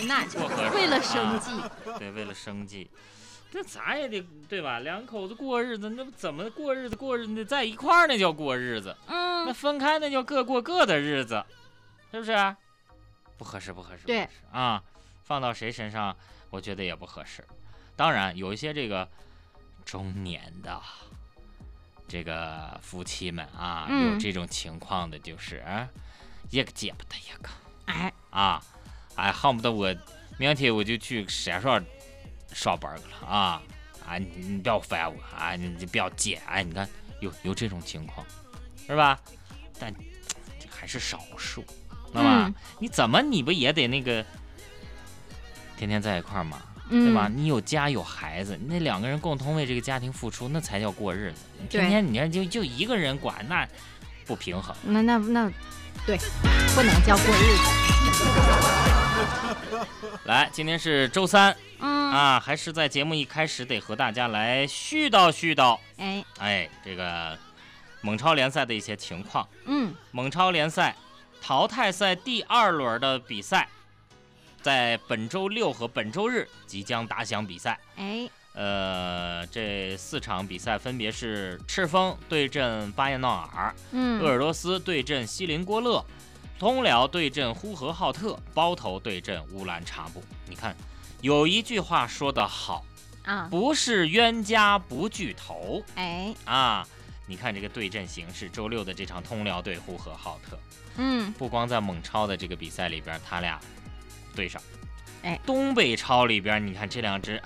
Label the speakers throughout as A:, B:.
A: 奈，
B: 不合适，
A: 为了生计，
B: 对，为了生计。那咱也得对吧？两口子过日子，那怎么过日子？过日子在一块儿那叫过日子，那分开那叫各过各的日子，是不是？不合适，不合适，
A: 对
B: 啊，放到谁身上，我觉得也不合适。当然，有一些这个中年的这个夫妻们啊，有这种情况的，就是一个接不得一个，恨不得我明天我就去山上上班去了你不要烦我你不要接你看有这种情况，是吧？但这还是少数，那么你怎么你不也得那个天天在一块儿嘛，对吧？你有家有孩子，那两个人共同为这个家庭付出，那才叫过日子。你天天你看就一个人管，那不平衡。
A: 那对，不能叫过日子。
B: 来，今天是周三，还是在节目一开始得和大家来絮叨，这个蒙超联赛的一些情况。蒙超联赛淘汰赛第2轮的比赛，在本周6和本周日即将打响比赛。这4场比赛分别是赤峰对阵巴彦淖尔，鄂尔多斯对阵锡林郭勒，通辽对阵呼和浩特，包头对阵乌兰察布。你看，有一句话说得好不是冤家不聚头。你看这个对阵形势，周6的这场通辽对呼和浩特，不光在蒙超的这个比赛里边，他俩对上，东北超里边，你看这两支，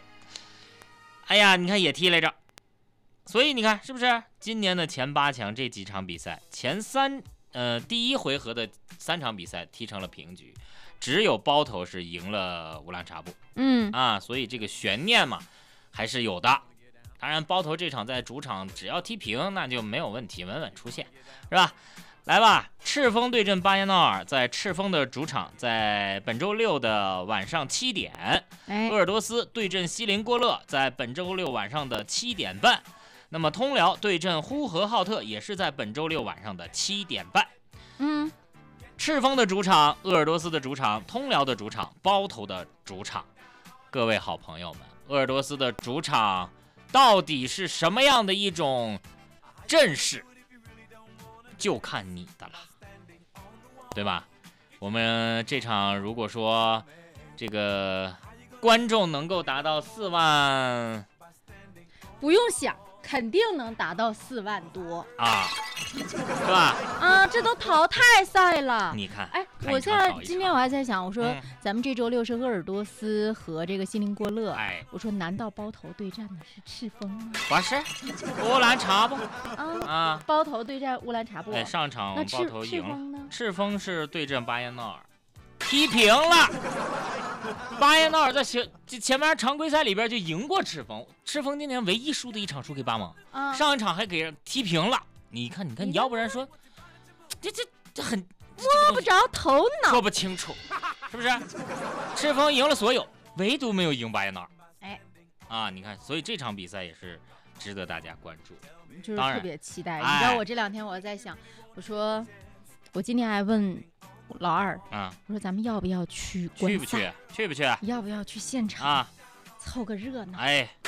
B: 你看也踢来着。所以你看是不是今年的前8强这几场比赛，第1回合的3场比赛踢成了平局，只有包头是赢了乌兰察布。所以这个悬念嘛还是有的。当然包头这场在主场只要踢平那就没有问题，稳稳出线，是吧？来吧，赤峰对阵巴彦淖尔，在赤峰的主场，在本周6的晚上7点。鄂尔多斯对阵锡林郭勒，在本周6晚上的7点半。那么通辽对阵呼和浩特，也是在本周6晚上的7点半。赤峰的主场，鄂尔多斯的主场，通辽的主场，包头的主场。各位好朋友们，鄂尔多斯的主场到底是什么样的一种阵势，就看你的了，对吧？我们这场如果说这个观众能够达到4万，
A: 不用想，肯定能达到4万多
B: 是吧？
A: 这都淘汰赛了。
B: 你看，
A: 我现在今天我还在想，我说咱们这周6是鄂尔多斯和这个锡林郭勒，我说难道包头对战的是赤峰吗？
B: 不是，乌兰察布
A: 包头对战乌兰察布。
B: 上场包头赢了。赤峰是对阵巴彦淖尔，踢平了。巴彦淖尔在前面常规赛里边就赢过赤峰，赤峰今年唯一输的一场输给巴蒙，上一场还给人踢平了。你看，你要不然说这很
A: 摸不着头脑，
B: 说不清楚，是不是？赤峰赢了所有，唯独没有赢巴彦淖尔。你看，所以这场比赛也是值得大家关注，
A: 就是特别期待。你知道我这2天我在想，我说我今天还问老二我说咱们要不要去观赛？
B: 去不去？
A: 要不要去现场凑个热闹？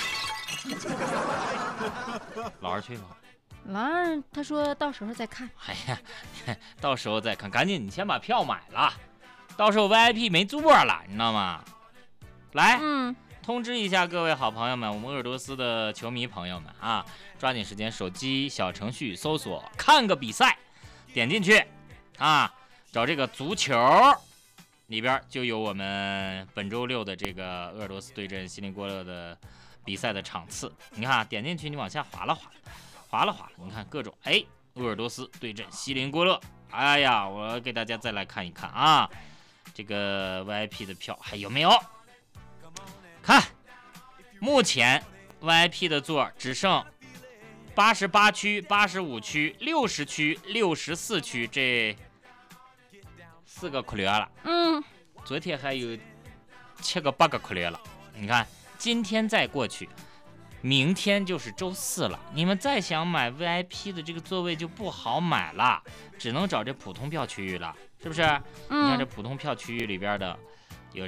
B: 老二去吗？
A: 老二他说到时候再看。
B: 到时候再看，赶紧你先把票买了，到时候 VIP 没座了，你知道吗？来，通知一下各位好朋友们，我们鄂尔多斯的球迷朋友们抓紧时间，手机小程序搜索看个比赛，点进去找这个足球，里边就有我们本周6的这个鄂尔多斯对阵锡林郭勒的比赛的场次。你看点进去，你往下滑了，你看各种鄂尔多斯对阵锡林郭勒。我给大家再来看一看这个 VIP 的票还有没有？看，目前 VIP 的座只剩88区、85区、60区、64区这4个库略了。昨天还有7个8个库略了。你看，今天再过去，明天就是周4了。你们再想买 VIP 的这个座位就不好买了，只能找这普通票区域了，是不是？你看这普通票区域里边的